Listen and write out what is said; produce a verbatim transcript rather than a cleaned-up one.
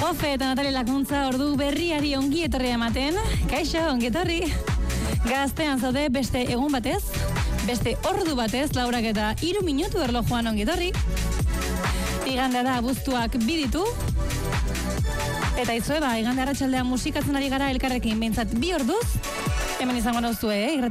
Jofe eta Natali Lakuntza ordu berriari ongi etorri ematen. Kaixo, ongi etorri. Gaztean zaude beste egun batez, beste ordu batez, laurak eta hiru minutu erlojuan ongi etorri. Igandea da abuztuak biditu. Eta izue ba, igande arratsaldean musikatzen ari gara elkarrekin behintzat bi orduz. Hemen izango nauzue, eh?